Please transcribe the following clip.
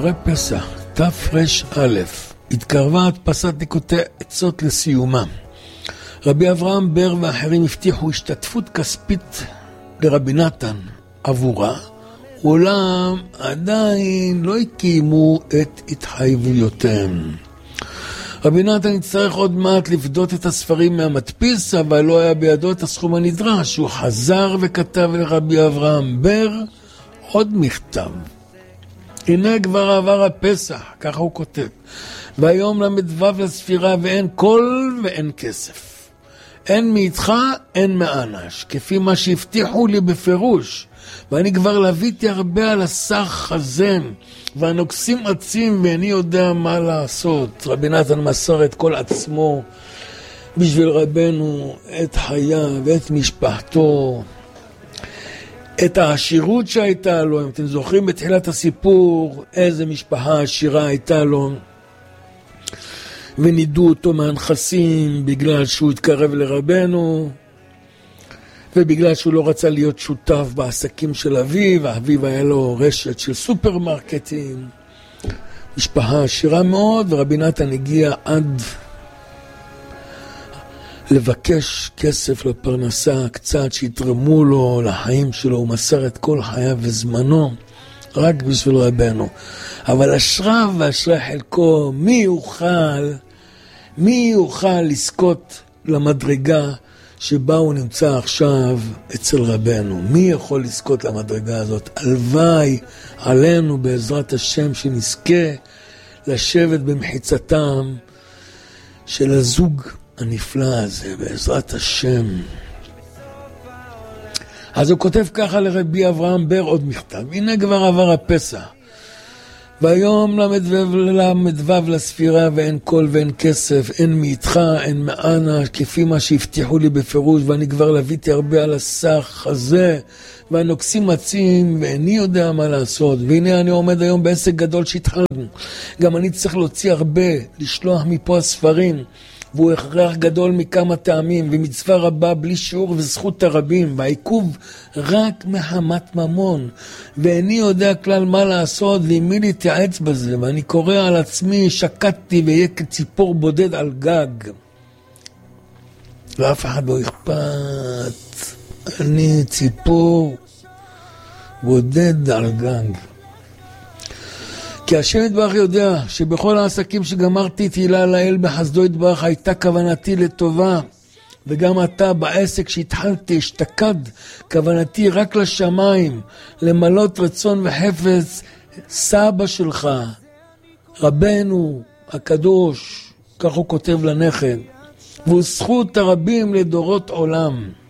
שערי פסח, תר"א, התקרבה הדפסת ליקוטי עצות לסיומה. רבי אברהם בר ואחרים הבטיחו השתתפות כספית לרבי נתן עבורה, אולם עדיין לא הקימו את התחייבויותיהם. רבי נתן יצטרך עוד מעט לפדות את הספרים מהמדפיס, אבל לא היה בידו את הסכום הנדרש. הוא חזר וכתב לרבי אברהם בר עוד מכתב. הנה כבר עבר הפסח, ככה הוא כותב. והיום למדו לספירה ואין קול ואין כסף. אין מאיתך, אין מאנש, כפי מה שהבטיחו לי בפירוש. ואני כבר לביתי הרבה על הסך הזה, והנוקסים עצים ואני יודע מה לעשות. רבי נתן מסר את כל עצמו בשביל רבנו, את חייו ואת משפחתו, את העשירות שהייתה לו. אם אתם זוכרים בתחילת הסיפור איזה משפחה עשירה הייתה לו, ונידו אותו מהנכסים בגלל שהוא התקרב לרבנו, ובגלל שהוא לא רצה להיות שותף בעסקים של אביו. אביו היה לו רשת של סופרמרקטים, משפחה עשירה מאוד, ורבי נתן הגיע עד לבקש כסף לפרנסה, קצת שיתרמו לו לחיים שלו. הוא מסר את כל חייו וזמנו רק בשביל רבנו. אבל אשריו ואשרי חלקו, מי יוכל לזכות למדרגה שבה הוא נמצא עכשיו אצל רבנו? מי יכול לזכות למדרגה הזאת? הלוואי עלינו בעזרת השם שנזכה לשבת במחיצתם של הזוג הנפלא הזה, בעזרת השם. אז הוא כותב ככה לרבי אברהם בר עוד מכתב. הנה כבר עבר הפסח, והיום למדו לספירה ואין קול ואין כסף, אין מאיתך, אין מאנה, כפי מה שהבטיחו לי בפירוש, ואני כבר לביתי הרבה על הסך הזה, והנוקסים עצים ואיני יודע מה לעשות. והנה אני עומד היום בעסק גדול שהתחלנו, גם אני צריך להוציא הרבה, לשלוח מפה הספרים, והוא הכרח גדול מכמה טעמים, ומצווה רבה בלי שיעור וזכות הרבים, והעיכוב רק מחמת ממון, ואיני יודע כלל מה לעשות ועם מי להתייעץ בזה, ואני קורא על עצמי שקטתי ואהיה כציפור בודד על גג, ואף אחד לא אכפת. אני ציפור בודד על גג. כי השם יתברך יודע שבכל העסקים שגמרתי תהילה לאל בחסדו יתברך הייתה כוונתי לטובה, וגם אתה בעסק שהתחלתי אשתקד כוונתי רק לשמיים, למלות רצון וחפץ סבא שלך רבנו הקדוש, כך הוא כותב לנכד, והוא זכות הרבים לדורות עולם.